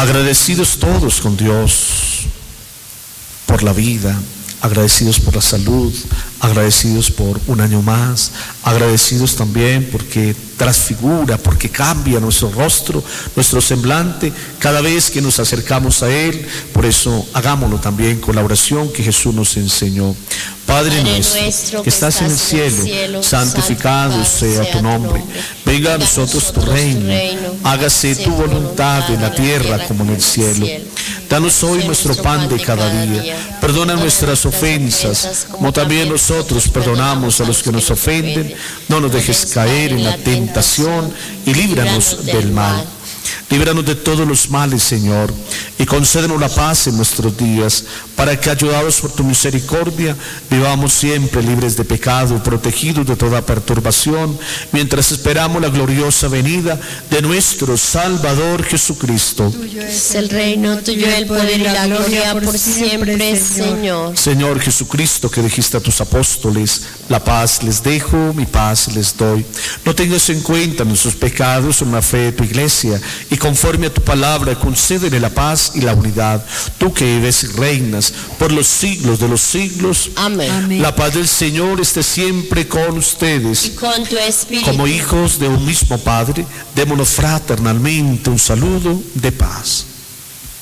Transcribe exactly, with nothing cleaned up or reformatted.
Agradecidos todos con Dios por la vida, agradecidos por la salud, agradecidos por un año más, agradecidos también porque transfigura, porque cambia nuestro rostro, nuestro semblante cada vez que nos acercamos a Él. Por eso hagámoslo también con la oración que Jesús nos enseñó. Padre, Padre nuestro, nuestro que estás en el cielo, cielo santificado sea tu nombre. Venga a nosotros tu reino, hágase tu voluntad en la tierra como en el cielo. Danos hoy nuestro pan de cada día. Perdona nuestras ofensas, como también nosotros perdonamos a los que nos ofenden. No nos dejes caer en la tentación y líbranos del mal. Líbranos de todos los males, Señor, y concédenos la paz en nuestros días, para que, ayudados por tu misericordia, vivamos siempre libres de pecado, protegidos de toda perturbación, mientras esperamos la gloriosa venida de nuestro Salvador Jesucristo. Tuyo es el reino, tuyo el poder y la gloria por siempre, Señor. Señor Jesucristo, que dijiste a tus apóstoles, la paz les dejo, mi paz les doy. No tengas en cuenta nuestros pecados, en la fe de tu iglesia, y conforme a tu palabra, concédele la paz y la unidad. Tú que vives y reinas por los siglos de los siglos. Amén. Amén. La paz del Señor esté siempre con ustedes. Y con tu espíritu. Como hijos de un mismo Padre, démonos fraternalmente un saludo de paz.